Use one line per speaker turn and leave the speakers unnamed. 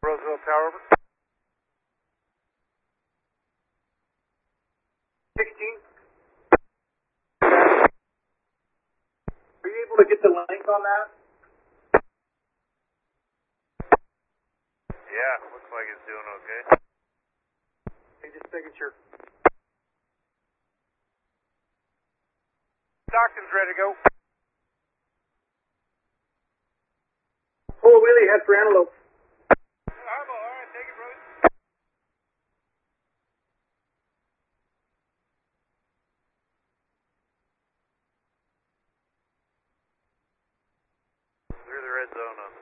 Roseville Tower, over. 16. Are you able to get the length on that?
Yeah, looks like it's doing okay.
Okay, just making sure.
Stockton's ready to go.
Pull a wheelie, head for Antelope.
Harbo, all right, take it, Bruce. Through the red zone on